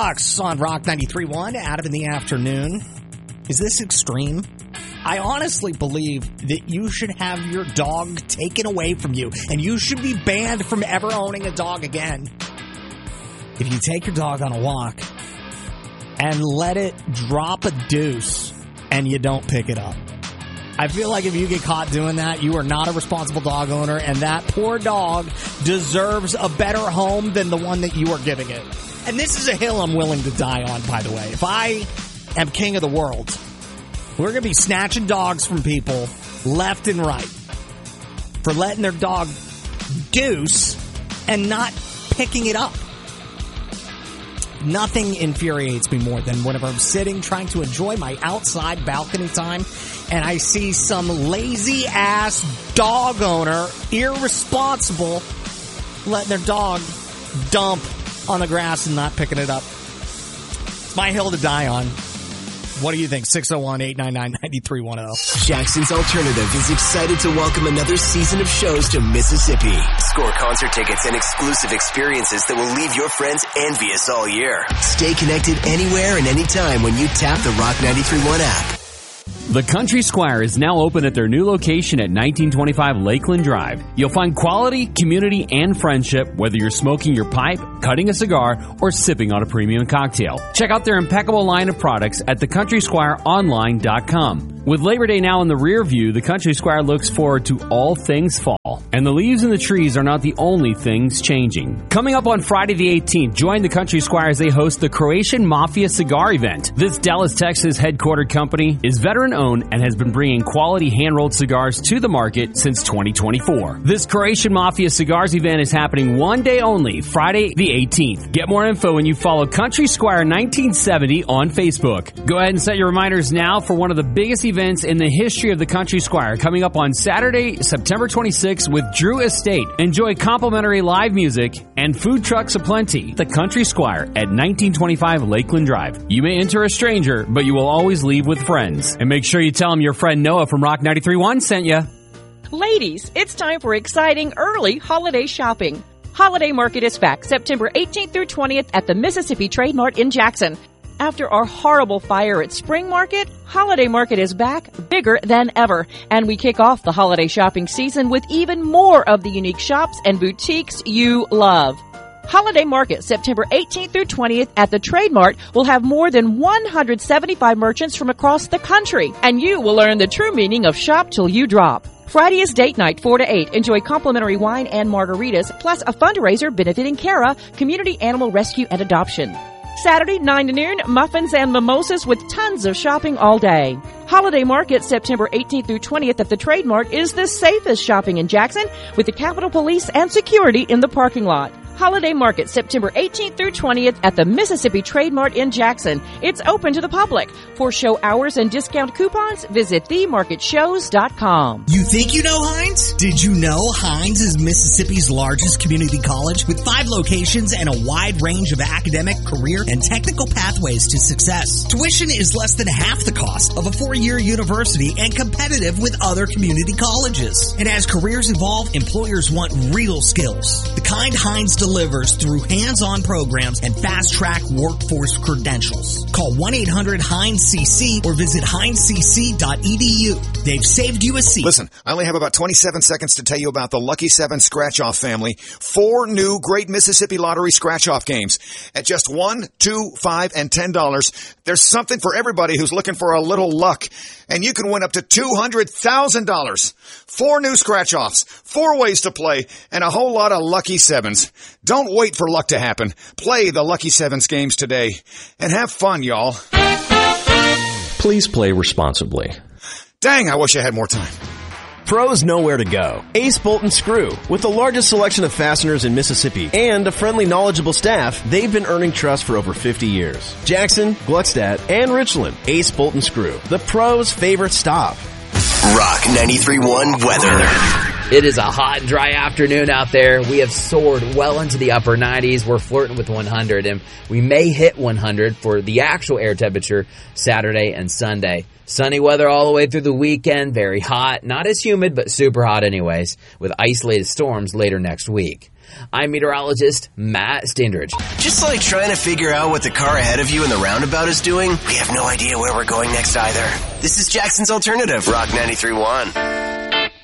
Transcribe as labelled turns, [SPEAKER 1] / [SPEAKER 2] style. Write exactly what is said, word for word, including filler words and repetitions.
[SPEAKER 1] Bucks on Rock ninety-three point one. Adam in the afternoon. Is this extreme? I honestly believe that you should have your dog taken away from you, and you should be banned from ever owning a dog again. If you take your dog on a walk and let it drop a deuce and you don't pick it up. I feel like if you get caught doing that, you are not a responsible dog owner, and that poor dog deserves a better home than the one that you are giving it. And this is a hill I'm willing to die on, by the way. If I am king of the world, we're going to be snatching dogs from people left and right for letting their dog deuce and not picking it up. Nothing infuriates me more than whenever I'm sitting trying to enjoy my outside balcony time and I see some lazy-ass dog owner, irresponsible, letting their dog dump on the grass and not picking it up. It's my hill to die on. What do you think? six oh one, eight nine nine, nine three one oh.
[SPEAKER 2] Jackson's Alternative is excited to welcome another season of shows to Mississippi. Score concert tickets and exclusive experiences that will leave your friends envious all year. Stay connected anywhere and anytime when you tap the Rock ninety-three point one app.
[SPEAKER 3] The Country Squire is now open at their new location at nineteen twenty-five Lakeland Drive. You'll find quality, community, and friendship whether you're smoking your pipe, cutting a cigar, or sipping on a premium cocktail. Check out their impeccable line of products at the country squire online dot com. With Labor Day now in the rear view, the Country Squire looks forward to all things fall. And the leaves in the trees are not the only things changing. Coming up on Friday the eighteenth, join the Country Squire as they host the Croatian Mafia Cigar Event. This Dallas, Texas headquartered company is veteran-owned and has been bringing quality hand-rolled cigars to the market since twenty twenty-four. This Croatian Mafia Cigars event is happening one day only, Friday the eighteenth. Get more info when you follow Country Squire nineteen seventy on Facebook. Go ahead and set your reminders now for one of the biggest events in the history of the Country Squire coming up on Saturday, September twenty-sixth with Drew Estate. Enjoy complimentary live music and food trucks aplenty. The Country Squire at nineteen twenty-five Lakeland Drive. You may enter a stranger, but you will always leave with friends. And make sure you tell them your friend Noah from Rock ninety-three point one sent you.
[SPEAKER 4] Ladies, it's time for exciting early holiday shopping. Holiday Market is back September eighteenth through twentieth at the Mississippi Trade Mart in Jackson. After our horrible fire at Spring Market, Holiday Market is back, bigger than ever. And we kick off the holiday shopping season with even more of the unique shops and boutiques you love. Holiday Market, September eighteenth through twentieth at the Trade Mart, will have more than one hundred seventy-five merchants from across the country. And you will learn the true meaning of shop till you drop. Friday is date night, four to eight. Enjoy complimentary wine and margaritas, plus a fundraiser benefiting Cara, Community Animal Rescue and Adoption. Saturday, nine to noon, muffins and mimosas with tons of shopping all day. Holiday Market, September eighteenth through twentieth at the Trade Mart is the safest shopping in Jackson with the Capitol Police and security in the parking lot. Holiday Market, September eighteenth through twentieth at the Mississippi Trade Mart in Jackson. It's open to the public. For show hours and discount coupons, visit the market shows dot com.
[SPEAKER 1] You think you know Hines? Did you know Hines is Mississippi's largest community college with five locations and a wide range of academic, career, and technical pathways to success? Tuition is less than half the cost of a four-year university and competitive with other community colleges. And as careers evolve, employers want real skills. The kind Hines delivers through hands-on programs and fast-track workforce credentials. Call one eight hundred Hines C C or visit hines c c dot e d u. They've saved you a seat.
[SPEAKER 5] Listen, I only have about twenty-seven seconds to tell you about the Lucky seven Scratch-Off family. Four new Great Mississippi Lottery Scratch-Off games. At just one, two, five, and ten dollars, there's something for everybody who's looking for a little luck. And you can win up to two hundred thousand dollars. Four new scratch-offs, four ways to play, and a whole lot of Lucky Sevens. Don't wait for luck to happen. Play the Lucky Sevens games today. And have fun, y'all.
[SPEAKER 6] Please play responsibly.
[SPEAKER 5] Dang, I wish I had more time.
[SPEAKER 6] Pros know where to go. Ace Bolt and Screw. With the largest selection of fasteners in Mississippi and a friendly, knowledgeable staff, they've been earning trust for over fifty years. Jackson, Gluckstadt, and Richland. Ace Bolt and Screw. The pros' favorite stop.
[SPEAKER 2] Rock ninety-three point one weather.
[SPEAKER 7] It is a hot and dry afternoon out there. We have soared well into the upper nineties. We're flirting with one hundred, and we may hit one hundred for the actual air temperature Saturday and Sunday. Sunny weather all the way through the weekend. Very hot. Not as humid, but super hot anyways, with isolated storms later next week. I'm meteorologist Matt Standridge.
[SPEAKER 2] Just like trying to figure out what the car ahead of you in the roundabout is doing, we have no idea where we're going next either. This is Jackson's Alternative, Rock ninety-three point one.